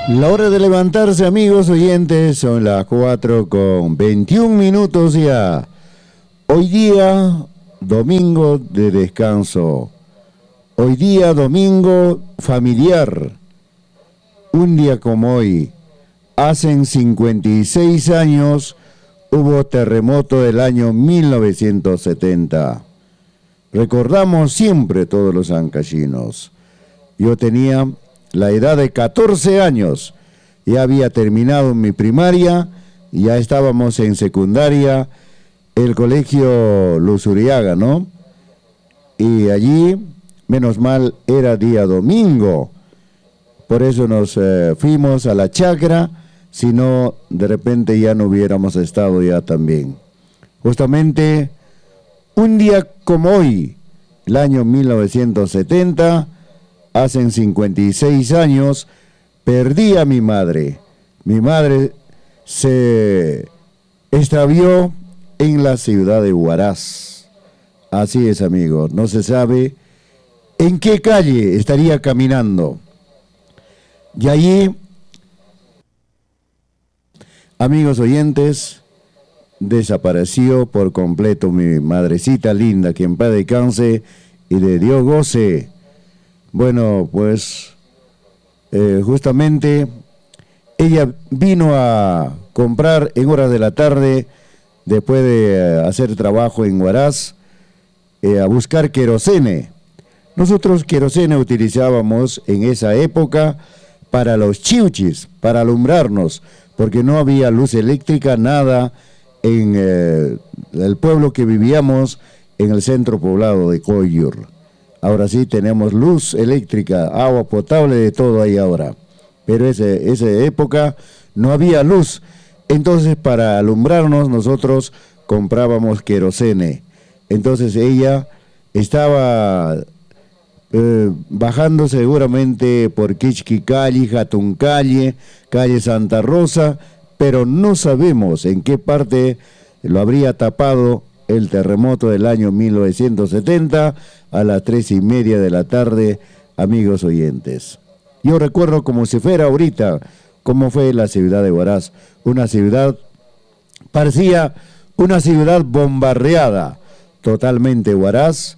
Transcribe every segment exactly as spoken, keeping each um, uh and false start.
La hora de levantarse, amigos oyentes, son las cuatro con veintiún minutos ya. Hoy día, domingo de descanso. Hoy día, domingo familiar. Un día como hoy, hace cincuenta y seis años, hubo terremoto del año mil novecientos setenta. Recordamos siempre todos los ancachinos. Yo tenía la edad de catorce años, ya había terminado mi primaria, ya estábamos en secundaria, el colegio Luzuriaga, ¿no? Y allí, menos mal, era día domingo, por eso nos eh, fuimos a la chacra, si no, de repente ya no hubiéramos estado ya también. Justamente, un día como hoy, el año mil novecientos setenta, hace cincuenta y seis años, perdí a mi madre. Mi madre se extravió en la ciudad de Huaraz. Así es, amigos, no se sabe en qué calle estaría caminando. Y allí, amigos oyentes, desapareció por completo mi madrecita linda, que en paz descanse y de Dios goce. Bueno, pues eh, justamente ella vino a comprar en horas de la tarde, después de eh, hacer trabajo en Huaraz, eh, a buscar querosene. Nosotros querosene utilizábamos en esa época para los chiuchis, para alumbrarnos, porque no había luz eléctrica, nada en eh, el pueblo que vivíamos en el centro poblado de Coyur. Ahora sí tenemos luz eléctrica, agua potable, de todo ahí ahora. Pero ese, esa época no había luz. Entonces para alumbrarnos nosotros comprábamos querosene. Entonces ella estaba eh, bajando seguramente por Quichquicalle, Jatuncalle, calle Santa Rosa, pero no sabemos en qué parte lo habría tapado el terremoto del año mil novecientos setenta a las tres y media de la tarde, amigos oyentes. Yo recuerdo como si fuera ahorita, cómo fue la ciudad de Huaraz, una ciudad, parecía una ciudad bombardeada, totalmente Huaraz,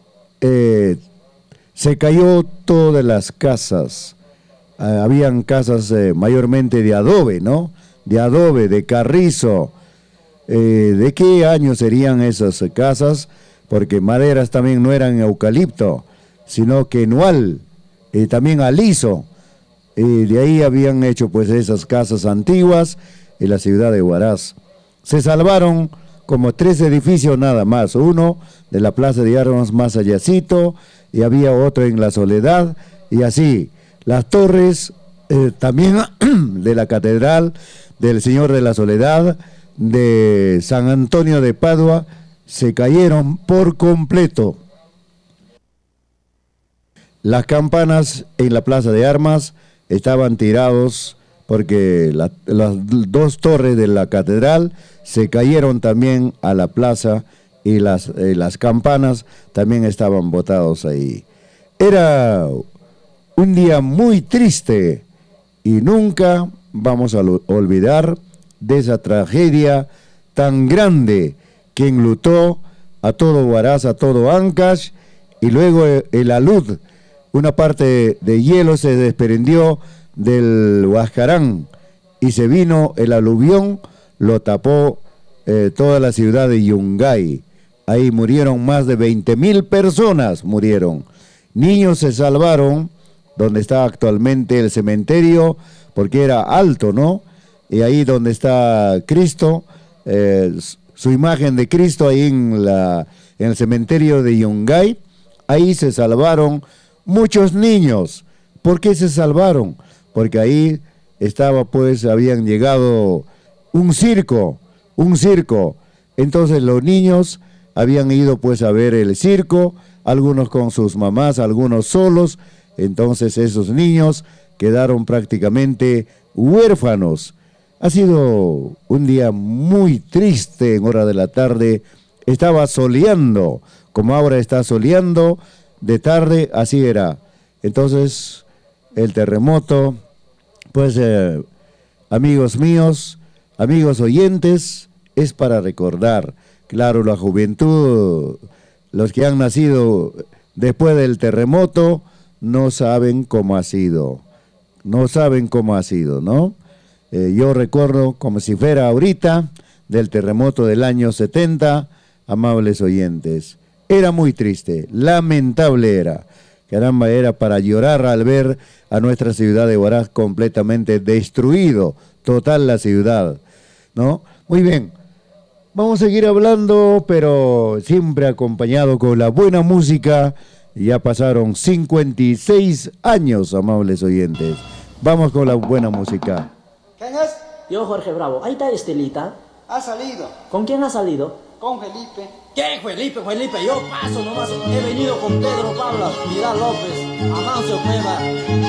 eh, se cayó todas las casas, eh, habían casas eh, mayormente de adobe, ¿no? De adobe, de carrizo. Eh, ¿De qué año serían esas casas? Porque maderas también no eran eucalipto, sino que nual, eh, también aliso. Eh, de ahí habían hecho pues esas casas antiguas en la ciudad de Huaraz. Se salvaron como tres edificios nada más, uno de la Plaza de Armas más allácito, y había otro en La Soledad, y así, las torres eh, también de la Catedral del Señor de la Soledad, de San Antonio de Padua, se cayeron por completo. Las campanas en la Plaza de Armas estaban tirados porque la, las dos torres de la catedral se cayeron también a la plaza y las, eh, las campanas también estaban botados ahí. Era un día muy triste y nunca vamos a olvidar de esa tragedia tan grande que enlutó a todo Huaraz, a todo Ancash, y luego el alud, una parte de hielo se desprendió del Huascarán y se vino el aluvión, lo tapó eh, toda la ciudad de Yungay. Ahí murieron más de veinte mil personas, murieron. Niños se salvaron, donde está actualmente el cementerio, porque era alto, ¿no? Y ahí donde está Cristo, eh, su imagen de Cristo ahí en, la, en el cementerio de Yungay, ahí se salvaron muchos niños. ¿Por qué se salvaron? Porque ahí estaba pues, habían llegado un circo, un circo. Entonces los niños habían ido pues a ver el circo, algunos con sus mamás, algunos solos. Entonces esos niños quedaron prácticamente huérfanos. Ha sido un día muy triste en hora de la tarde. Estaba soleando, como ahora está soleando, de tarde así era. Entonces el terremoto pues eh, amigos míos, amigos oyentes, es para recordar. Claro, la juventud, los que han nacido después del terremoto, no saben cómo ha sido. No saben cómo ha sido, ¿no? Eh, yo recuerdo como si fuera ahorita del terremoto del año setenta, amables oyentes. Era muy triste, lamentable era. Caramba, era para llorar al ver a nuestra ciudad de Huaraz completamente destruido, total la ciudad, ¿no? Muy bien, vamos a seguir hablando, pero siempre acompañado con la buena música. Ya pasaron cincuenta y seis años, amables oyentes. Vamos con la buena música. ¿Quién es? Yo, Jorge Bravo. Ahí está Estelita. Ha salido. ¿Con quién ha salido? Con Felipe. ¿Qué, Felipe, Felipe? Yo paso nomás. He venido con Pedro Pablo, Vidal López, Amancio Cueva.